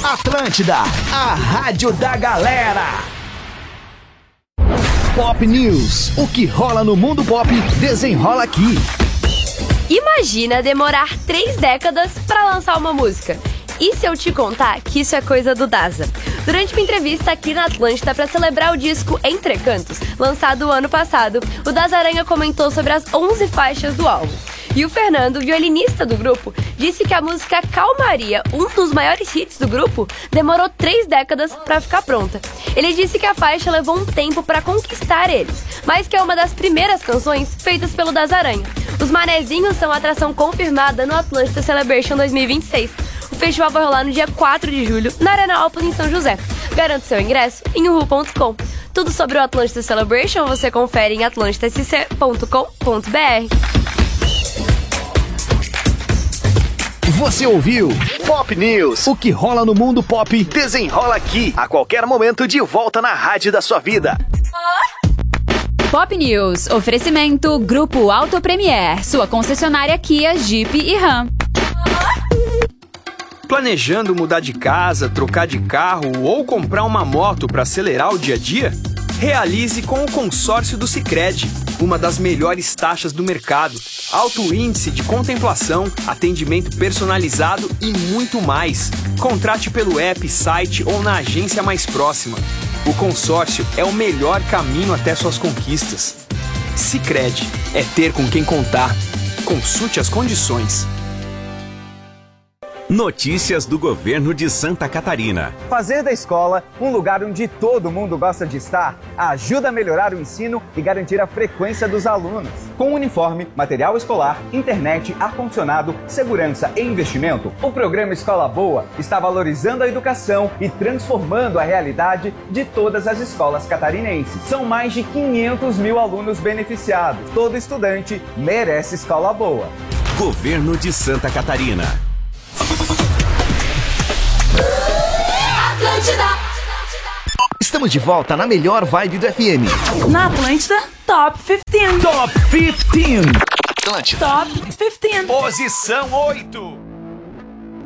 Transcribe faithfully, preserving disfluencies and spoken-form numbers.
Atlântida, a rádio da galera. Pop News, o que rola no mundo pop, desenrola aqui. Imagina demorar três décadas para lançar uma música. E se eu te contar que isso é coisa do Daza? Durante uma entrevista aqui na Atlântida para celebrar o disco Entre Cantos, lançado ano passado, o Daza Aranha comentou sobre as onze faixas do álbum. E o Fernando, violinista do grupo, disse que a música Calmaria, um dos maiores hits do grupo, demorou três décadas para ficar pronta. Ele disse que a faixa levou um tempo para conquistar eles, mas que é uma das primeiras canções feitas pelo Daza Aranha. Os manezinhos são atração confirmada no Atlântida Celebration dois mil e vinte e seis. O festival vai rolar no dia quatro de julho, na Arena Alpes, em São José. Garante seu ingresso em uhu ponto com. Tudo sobre o Atlântida Celebration você confere em atlântida s c ponto com ponto b r. Você ouviu Pop News, o que rola no mundo pop, desenrola aqui. A qualquer momento de volta na rádio da sua vida. Pop News, oferecimento Grupo Auto Premier, sua concessionária Kia, Jeep e Ram. Planejando mudar de casa, trocar de carro ou comprar uma moto para acelerar o dia a dia? Realize com o consórcio do Sicredi, uma das melhores taxas do mercado, alto índice de contemplação, atendimento personalizado e muito mais. Contrate pelo app, site ou na agência mais próxima. O consórcio é o melhor caminho até suas conquistas. Sicredi, é ter com quem contar. Consulte as condições. Notícias do governo de Santa Catarina. Fazer da escola um lugar onde todo mundo gosta de estar ajuda a melhorar o ensino e garantir a frequência dos alunos. Com uniforme, material escolar, internet, ar-condicionado, segurança e investimento, o programa Escola Boa está valorizando a educação e transformando a realidade de todas as escolas catarinenses. São mais de quinhentos mil alunos beneficiados. Todo estudante merece escola boa. Governo de Santa Catarina. Atlântida. Estamos de volta na melhor vibe do F M. Na Atlântida, Top quinze. Top quinze. Atlântida. Top quinze. Posição oito.